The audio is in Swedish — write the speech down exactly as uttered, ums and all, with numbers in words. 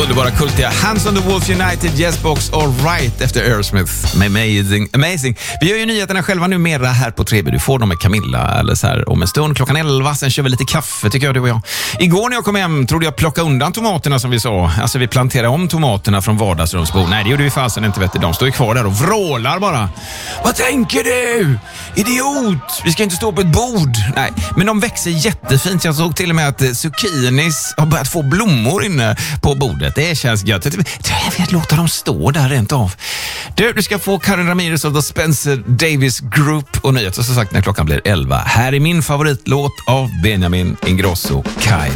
Underbara kultiga Hands on the Wolf United, Jazzbox All Right efter Aerosmith. Amazing, amazing. Vi gör ju nyheterna själva numera här på Treby. Du får dem med Camilla eller så här om en stund klockan elva. Sen kör vi lite kaffe tycker jag du och jag. Igår när jag kom hem trodde jag plocka undan tomaterna som vi sa. Alltså vi planterar om tomaterna från vardagsrumsbord. Nej, det gjorde vi fasen inte, vet du. De står ju kvar där och vrålar bara. Vad tänker du? Idiot! Vi ska inte stå på ett bord. Nej, men de växer jättefint. Jag såg till och med att zucchinis har börjat få blommor inne på bordet. Det känns gött. Jag vet, låta dem stå där rent av. Du, du ska få Karin Ramirez och The Spencer Davis Group och nyheter som sagt när klockan blir elva. Här är min favoritlåt av Benjamin Ingrosso, Kai.